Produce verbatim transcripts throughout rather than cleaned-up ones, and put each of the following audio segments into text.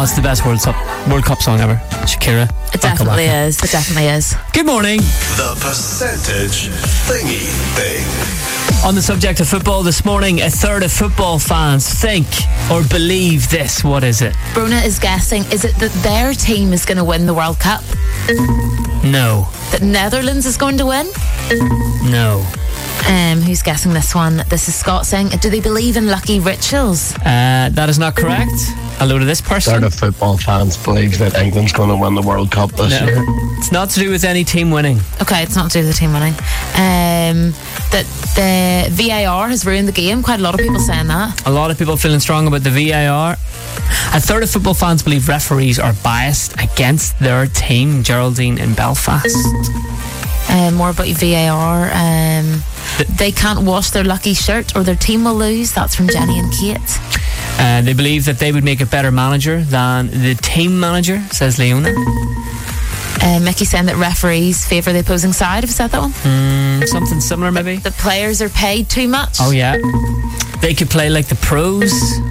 Oh, it's the best World Cup World Cup song ever. Shakira. It definitely is. It definitely is. Good morning. The percentage thingy thing. On the subject of football this morning, a third of football fans think or believe this. What is it? Bruna is guessing, is it that their team is going to win the World Cup? No. That Netherlands is going to win? No. Um, who's guessing this one? This is Scott saying, do they believe in lucky rituals? Uh, that is not correct. Hello to this person. Third of football fans believe that England's going to win the World Cup this No. year. It's not to do with any team winning. Okay, it's not to do with the team winning. Um, that the V A R has ruined the game. Quite a lot of people saying that. A lot of people feeling strong about the V A R. A third of football fans believe referees are biased against their team. Geraldine in Belfast. Um, more about V A R. Um, they can't wash their lucky shirt or their team will lose. That's from Jenny and Kate. Uh, they believe that they would make a better manager than the team manager, says Leona. Uh, Mickey saying that referees favour the opposing side. Have you said that one? Mm, something similar, maybe. The players are paid too much. Oh yeah, they could play like the pros.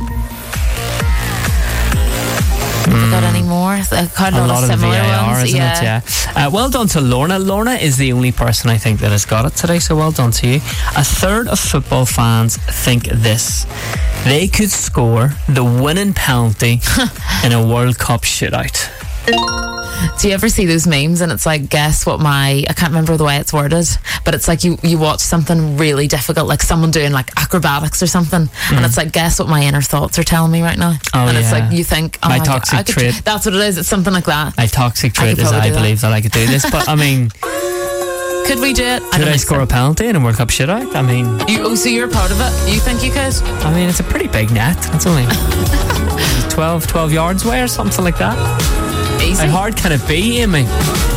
Have we got any more? Uh, quite a, A lot, lot of of the similar V A R, ones. isn't yeah. it? Yeah. Uh, well done to Lorna. Lorna is the only person I think that has got it today, so well done to you. A third of football fans think this: they could score the winning penalty in a World Cup shootout. Do you ever see those memes and it's like, guess what my, I can't remember the way it's worded, but it's like you, you watch something really difficult, like someone doing like acrobatics or something, mm. and it's like, guess what my inner thoughts are telling me right now. Oh, and yeah. it's like, you think, oh my my toxic God, I could, trait. that's what it is. It's something like that. My toxic I trait could is probably I do believe that. that I could do this, but I mean, could we do it? I could don't I think score so. a penalty in a World Cup shootout? I mean, You, oh, so you're part of it? You think you could? I mean, it's a pretty big net. It's only twelve, twelve yards away or something like that. Easy. How hard can it be, Amy?